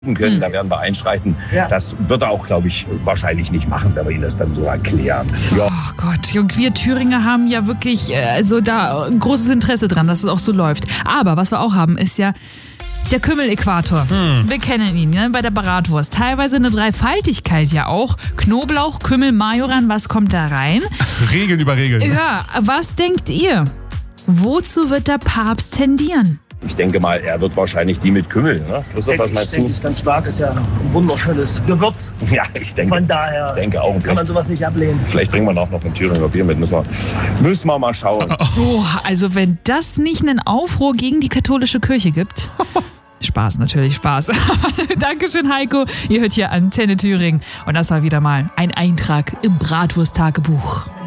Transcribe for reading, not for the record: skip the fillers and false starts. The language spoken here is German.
können, da werden wir einschreiten. Ja. Das wird er auch, glaube ich, wahrscheinlich nicht machen, wenn wir ihn das dann so erklären. Ja. Oh Gott, und wir Thüringer haben ja wirklich da ein großes Interesse dran, dass es auch so läuft. Aber was wir auch haben, ist ja der Kümmel-Äquator. Wir kennen ihn, ne, bei der Bratwurst. Teilweise eine Dreifaltigkeit ja auch. Knoblauch, Kümmel, Majoran, was kommt da rein? Regeln über Regeln. Ja, was denkt ihr? Wozu wird der Papst tendieren? Ich denke mal, er wird wahrscheinlich die mit Kümmel. Ne? Christoph, was meinst du? Ich denke, ganz stark, ist ja ein wunderschönes Gewürz. Ja, ich denke. Von daher ich denke auch. kann man sowas nicht ablehnen. Vielleicht bringen wir noch ein Thüringer Bier mit. Müssen wir mal schauen. Oh, also wenn das nicht einen Aufruhr gegen die katholische Kirche gibt... Spaß, natürlich Spaß. Dankeschön, Heiko. Ihr hört hier Antenne Thüringen. Und das war wieder mal ein Eintrag im Bratwurst-Tagebuch.